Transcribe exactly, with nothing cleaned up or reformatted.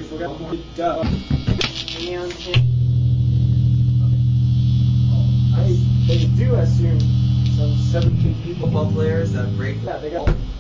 Duh. And I they do assume some seventeen people. football players that break. Yeah, they got.